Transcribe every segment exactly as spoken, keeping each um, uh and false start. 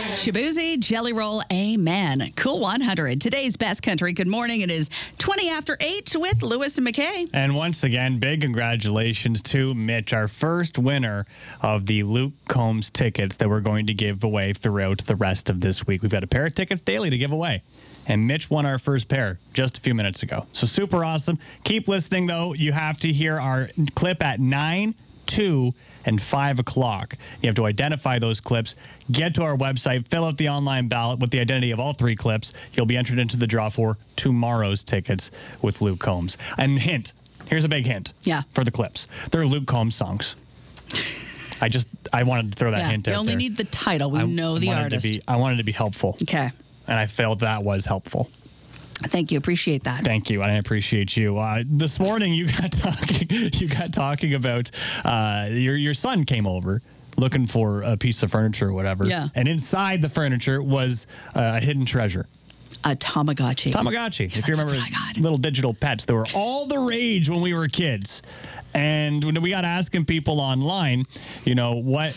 Shabuzi, Jelly Roll, Amen. Cool one hundred. Today's best country. Good morning. It is twenty after eight with Lewis and McKay. And once again, big congratulations to Mitch, our first winner of the Luke Combs tickets that we're going to give away throughout the rest of this week. We've got a pair of tickets daily to give away. And Mitch won our first pair just a few minutes ago. So super awesome. Keep listening, though. You have to hear our clip at nine, two, and five o'clock. You have to identify those clips, get to our website, fill out the online ballot with the identity of all three clips. You'll be entered into the draw for tomorrow's tickets with Luke Combs. And hint, here's a big hint. Yeah. For the clips. They're Luke Combs songs. I just, I wanted to throw that yeah, hint you out there. only need the title. We I know the wanted artist. To be, I wanted to be helpful. Okay. And I felt that was helpful. Thank you. Appreciate that. Thank you. I appreciate you. Uh, this morning, you got talking. You got talking about uh, your your son came over looking for a piece of furniture or whatever. Yeah. And inside the furniture was uh, a hidden treasure. A Tamagotchi. Tamagotchi. He's If you like, remember, oh my God. little digital pets. They were all the rage when we were kids. And when we got asking people online, you know, what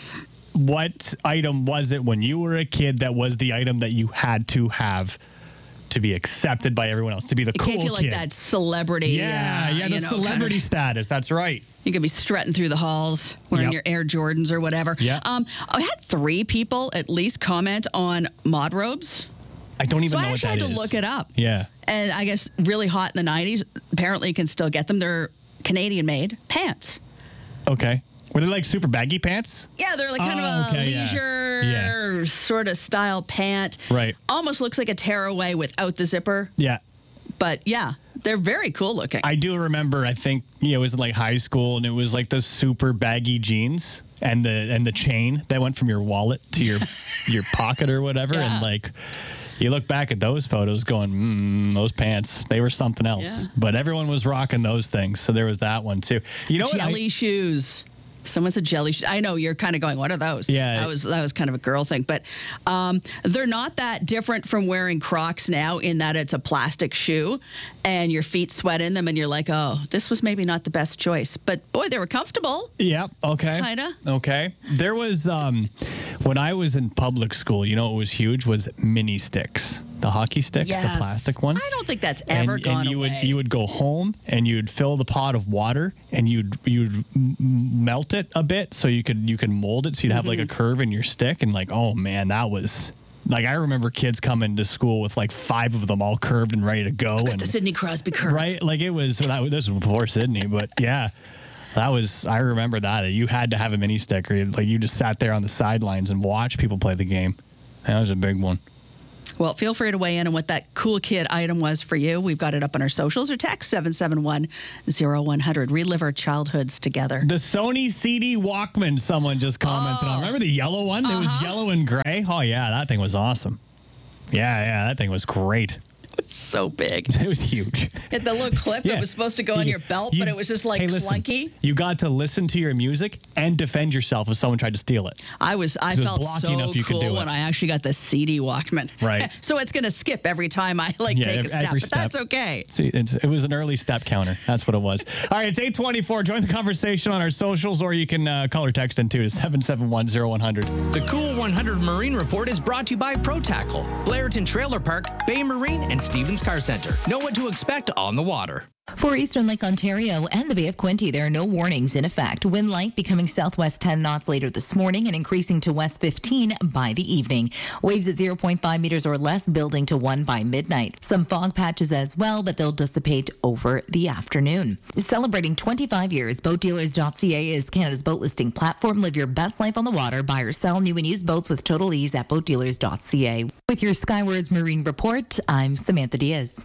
what item was it when you were a kid that was the item that you had to have to be accepted by everyone else, to be the It cool gave you like kid? that celebrity. Yeah, uh, yeah, the you know, celebrity kinda- status. That's right. You could be strutting through the halls wearing Yep. your Air Jordans or whatever. Yeah. Um, I had three people at least comment on mod robes. I don't even So know I what actually that had is. to look it up. Yeah. And I guess really hot in the nineties. Apparently you can still get them. They're Canadian-made pants. Okay. Were they like super baggy pants? Yeah, they're like kind Oh, of a okay, yeah. leisure Yeah. sort of style pant. Right. Almost looks like a tearaway without the zipper. Yeah. But yeah, they're very cool looking. I do remember, I think, you know, it was in like high school and it was like the super baggy jeans and the and the chain that went from your wallet to your your pocket or whatever. Yeah. And like, you look back at those photos going, mm, those pants, they were something else. Yeah. But everyone was rocking those things. So there was that one too. You know what? I- Jelly shoes. Someone said jelly shoes. I know you're kind of going, what are those? Yeah. That was that was kind of a girl thing. But um, they're not that different from wearing Crocs now in that it's a plastic shoe and your feet sweat in them and you're like, oh, this was maybe not the best choice. But boy, they were comfortable. Yep. Okay. Kinda. Okay. There was um, when I was in public school. You know, what was huge was mini sticks, the hockey sticks, the Yes. plastic ones. I don't think that's ever and, gone and you away. would you would go home and you'd fill the pot of water and you'd you'd m- melt it a bit so you could you could mold it so you'd have like a Mm-hmm. curve in your stick and like, oh man, that was. Like, I remember kids coming to school with like five of them all curved and ready to go. Got and the Sidney Crosby curve. Right? Like it was, well, that, this was before Sydney, but yeah, that was, I remember that. You had to have a mini stick or like you just sat there on the sidelines and watched people play the game. That was a big one. Well, feel free to weigh in on what that cool kid item was for you. We've got it up on our socials or text seven seven one, zero one hundred. Relive our childhoods together. The Sony C D Walkman, someone just commented on. Remember the yellow one? It was Uh-huh. yellow and gray. Oh, yeah, that thing was awesome. Yeah, yeah, that thing was great. So big. It was huge. Hit the little clip Yeah. that was supposed to go on You- your belt, you- but it was just like hey, listen, clunky. You got to listen to your music and defend yourself if someone tried to steal it. I was I It was felt blocky so enough you could cool do it. when I actually got the C D Walkman. Right. So it's going to skip every time I like Yeah, take ev- a step, every but step. that's okay. See, it's, it was an early step counter. That's what it was. All right, it's eight twenty-four. Join the conversation on our socials, or you can uh, call or text in too to seven seven one, zero one hundred. The Cool one hundred Marine Report is brought to you by Pro Tackle, Blairton Trailer Park, Bay Marine, and Stevens Car Center. Know what to expect on the water. For Eastern Lake Ontario and the Bay of Quinte, there are no warnings in effect. Wind light becoming southwest ten knots later this morning and increasing to west fifteen by the evening. Waves at zero point five meters or less, building to one by midnight. Some fog patches as well, but they'll dissipate over the afternoon. Celebrating twenty-five years, boat dealers dot c a is Canada's boat listing platform. Live your best life on the water. Buy or sell new and used boats with total ease at boat dealers dot c a. With your Skywards Marine Report, I'm Samantha Diaz.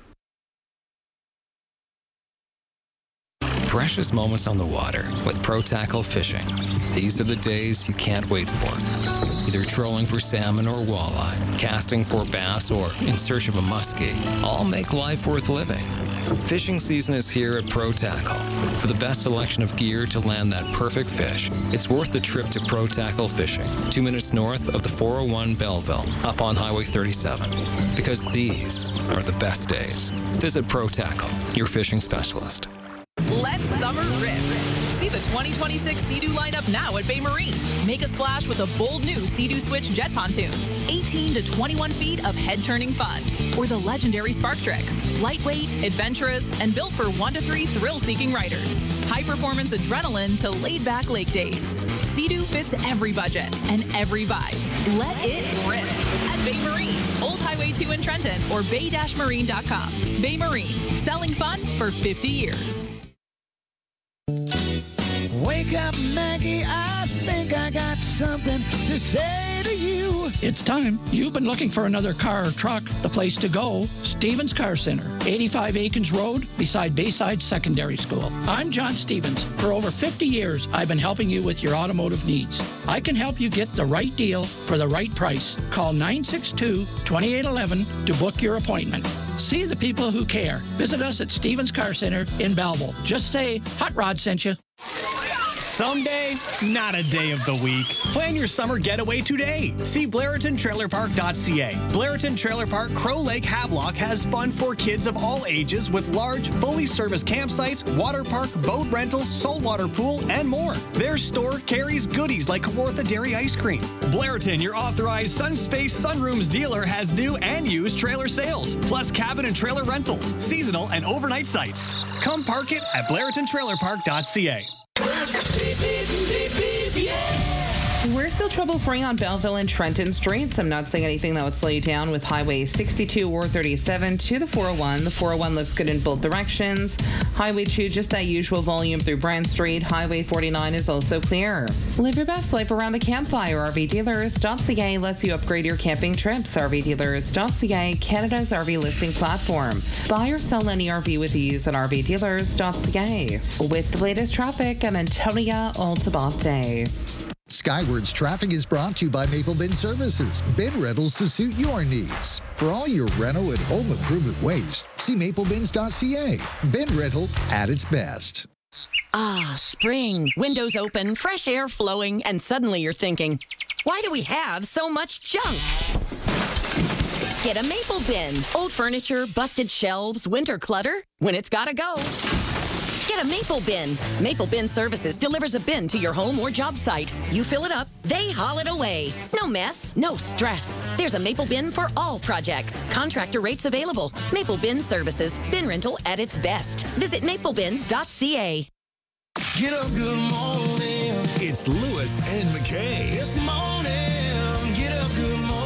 Precious moments on the water with Pro Tackle Fishing. These are the days you can't wait for. Either trolling for salmon or walleye, casting for bass, or in search of a muskie. All make life worth living. Fishing season is here at Pro Tackle. For the best selection of gear to land that perfect fish, it's worth the trip to Pro Tackle Fishing, two minutes north of the four oh one Belleville, up on Highway thirty-seven. Because these are the best days. Visit Pro Tackle, your fishing specialist. Let summer rip. See the twenty twenty-six Sea-Doo lineup now at Bay Marine. Make a splash with a bold new Sea-Doo Switch jet pontoons, eighteen to twenty-one feet of head-turning fun. Or the legendary Spark Tricks, lightweight, adventurous, and built for one to three thrill-seeking riders. High-performance adrenaline to laid-back lake days. Sea-Doo fits every budget and every vibe. Let it rip at Bay Marine, Old Highway two in Trenton, or bay dash marine dot com. Bay Marine, selling fun for fifty years. Wake up, Maggie, I think I got something to say to you. It's time. You've been looking for another car or truck. The place to go, Stevens Car Center, eighty-five Aikens Road, beside Bayside Secondary School. I'm John Stevens. For over fifty years, I've been helping you with your automotive needs. I can help you get the right deal for the right price. Call nine six two, two eight one one to book your appointment. See the people who care. Visit us at Stevens Car Center in Belleville. Just say, Hot Rod sent you. Someday, not a day of the week. Plan your summer getaway today. See Blairton Trailer Park dot c a. Blairton Trailer Park Crow Lake Havelock has fun for kids of all ages with large, fully serviced campsites, water park, boat rentals, saltwater pool, and more. Their store carries goodies like Kawartha Dairy Ice Cream. Blairton, your authorized Sunspace Sunrooms dealer, has new and used trailer sales, plus cabin and trailer rentals, seasonal and overnight sites. Come park it at Blairton Trailer Park dot c a. We're still trouble-free on Belleville and Trenton streets. I'm not saying anything that would slow you down with Highway sixty-two or thirty-seven to the four oh one. The four oh one looks good in both directions. Highway two, just that usual volume through Brand Street. Highway forty-nine is also clear. Live your best life around the campfire. R V dealers dot c a lets you upgrade your camping trips. R V dealers dot c a, Canada's R V listing platform. Buy or sell any R V with ease at R V dealers dot c a. With the latest traffic, I'm Antonia Altabate. Skywards Traffic is brought to you by Maple Bin Services. Bin rentals to suit your needs. For all your rental and home improvement waste, see maple bins dot c a. Bin rental at its best. Ah, spring. Windows open, fresh air flowing, and suddenly you're thinking, why do we have so much junk? Get a Maple Bin. Old furniture, busted shelves, winter clutter. When it's gotta go, get a Maple Bin. Maple Bin Services delivers a bin to your home or job site. You fill it up, they haul it away. No mess, no stress. There's a Maple Bin for all projects. Contractor rates available. Maple Bin Services. Bin rental at its best. Visit maple bins dot c a. Get up, good morning. It's Lewis and McKay. This morning, get up, good morning.